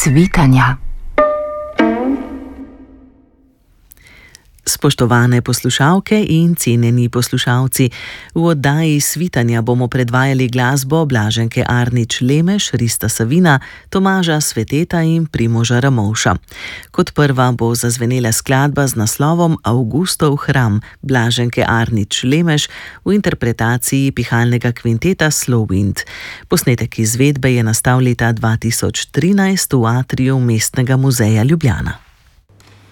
svitanja. Spoštovane poslušalke in cenjeni poslušalci, v oddaji Svitanja bomo predvajali glasbo Blaženke Arnič-Lemeš, Rista Savina, Tomaža Sveteta in Primoža Ramovša. Kot prva bo zazvenela skladba z naslovom Avgustov hram Blaženke Arnič-Lemeš v interpretaciji pihalnega kvinteta Slow Wind. Posnetek izvedbe je nastal leta 2013 v atriju Mestnega muzeja Ljubljana.